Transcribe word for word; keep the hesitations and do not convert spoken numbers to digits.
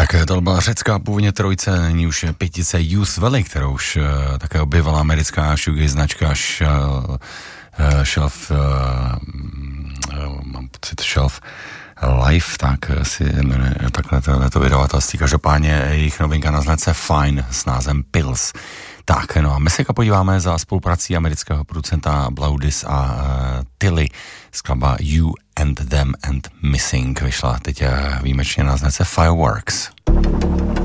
Tak to byla řecká původně trojce, není už pětice Youth Valley, kterou už uh, také objevila americká shoegaze značka Shel, uh, Shelf, uh, uh, mám pocit Shelf Life, tak si jmenuje takhle to, to vydavatelství. Každopádně jejich novinka na značce Fine s názvem Pills. Tak, no a my se podíváme za spoluprací amerického producenta Blaudis a uh, Tilly. Skladba You and Them and Missing vyšla teď výjimečně na značce Fireworks.